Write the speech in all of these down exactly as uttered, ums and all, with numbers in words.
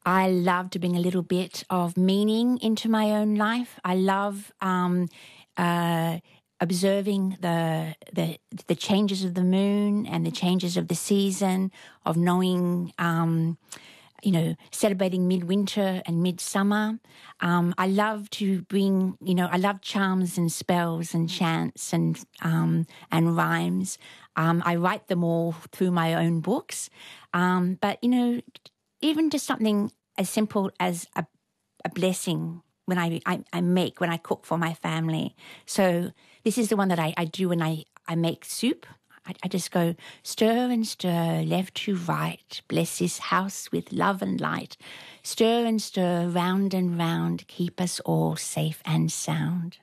I love to bring a little bit of meaning into my own life. I love um, uh, observing the, the the changes of the moon and the changes of the season, of knowing, um, you know, celebrating midwinter and midsummer. Um, I love to bring, you know, I love charms and spells and chants and um, and rhymes. Um, I write them all through my own books. Um, but, you know, even just something as simple as a, a blessing when I, I, I make, when I cook for my family. So this is the one that I, I do when I, I make soup. I, I just go, stir and stir, left to right, bless this house with love and light. Stir and stir, round and round, keep us all safe and sound.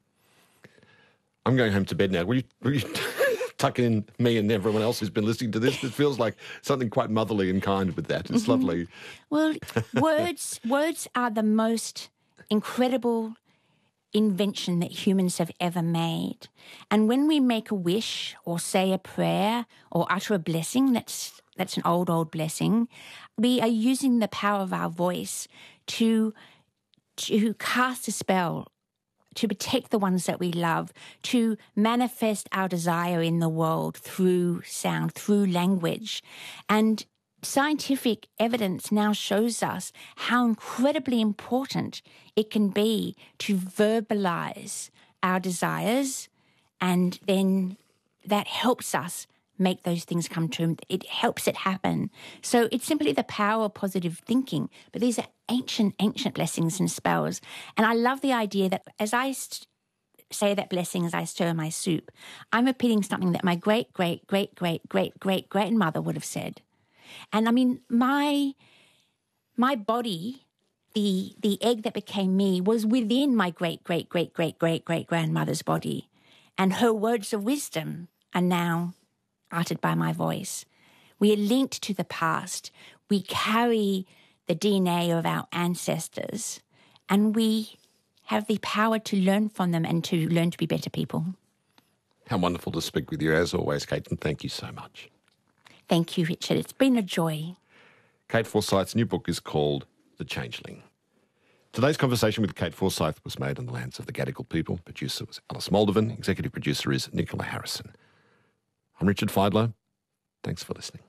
I'm going home to bed now. Will you... Will you... tuck in me and everyone else who's been listening to this? It feels like something quite motherly and kind with that. It's mm-hmm. lovely. Well, words words are the most incredible invention that humans have ever made. And when we make a wish or say a prayer or utter a blessing, that's that's an old, old blessing, we are using the power of our voice to to cast a spell, to protect the ones that we love, to manifest our desire in the world through sound, through language. And scientific evidence now shows us how incredibly important it can be to verbalize our desires, and then that helps us make those things come true. It helps it happen. So it's simply the power of positive thinking. But these are ancient, ancient blessings and spells. And I love the idea that as I st- say that blessing, as I stir my soup, I'm repeating something that my great, great, great, great, great, great grandmother would have said. And I mean, my my body, the the egg that became me, was within my great, great, great, great, great, great grandmother's body. And her words of wisdom are now uttered by my voice. We are linked to the past. We carry the D N A of our ancestors, and we have the power to learn from them and to learn to be better people. How wonderful to speak with you as always, Kate, and thank you so much. Thank you, Richard. It's been a joy. Kate Forsyth's new book is called The Changeling. Today's conversation with Kate Forsyth was made on the lands of the Gadigal people. Producer was Alice Moldovan. Executive producer is Nicola Harrison. I'm Richard Feidler. Thanks for listening.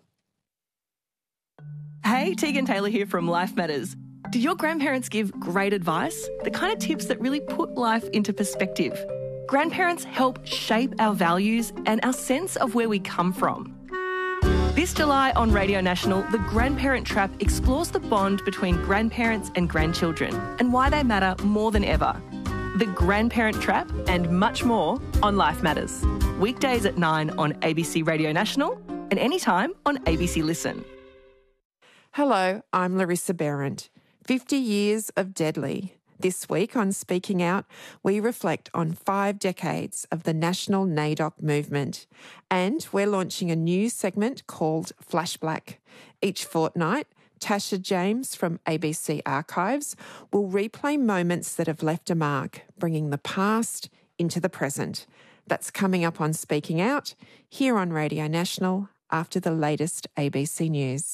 Hey, Tegan Taylor here from Life Matters. Do your grandparents give great advice? The kind of tips that really put life into perspective. Grandparents help shape our values and our sense of where we come from. This July on Radio National, The Grandparent Trap explores the bond between grandparents and grandchildren and why they matter more than ever. The Grandparent Trap and much more on Life Matters. Weekdays at nine on A B C Radio National and anytime on A B C Listen. Hello, I'm Larissa Behrendt. fifty years of Deadly. This week on Speaking Out, we reflect on five decades of the national NAIDOC movement. And we're launching a new segment called Flashback. Each fortnight, Tasha James from A B C Archives will replay moments that have left a mark, bringing the past into the present. That's coming up on Speaking Out, here on Radio National, after the latest A B C News.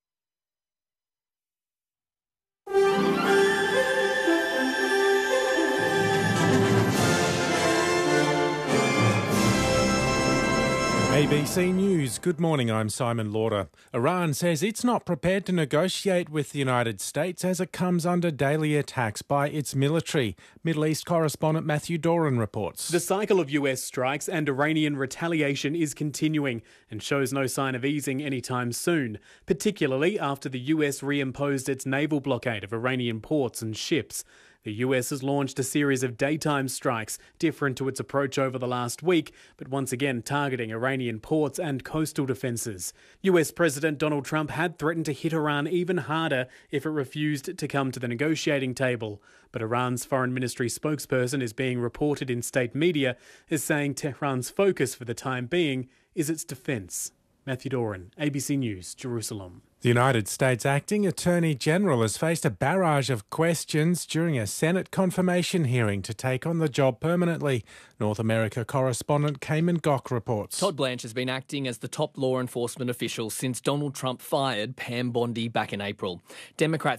A B C News. Good morning, I'm Simon Lauder. Iran says it's not prepared to negotiate with the United States as it comes under daily attacks by its military. Middle East correspondent Matthew Doran reports. The cycle of U S strikes and Iranian retaliation is continuing and shows no sign of easing anytime soon, particularly after the U S reimposed its naval blockade of Iranian ports and ships. The U S has launched a series of daytime strikes, different to its approach over the last week, but once again targeting Iranian ports and coastal defences. U S President Donald Trump had threatened to hit Iran even harder if it refused to come to the negotiating table. But Iran's foreign ministry spokesperson is being reported in state media as saying Tehran's focus for the time being is its defence. Matthew Doran, A B C News, Jerusalem. The United States Acting Attorney General has faced a barrage of questions during a Senate confirmation hearing to take on the job permanently. North America correspondent Cayman Gock reports. Todd Blanche has been acting as the top law enforcement official since Donald Trump fired Pam Bondi back in April. Democrats